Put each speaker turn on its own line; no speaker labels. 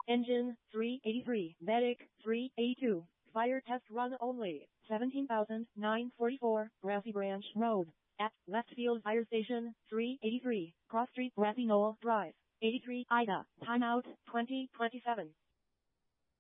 Engine 383. Medic 382. Fire test run only. 17,944 Grassy Branch Road. At Left Field Fire Station 383. Cross Street, Grassy Knoll Drive. 83 Ida. Timeout 2027.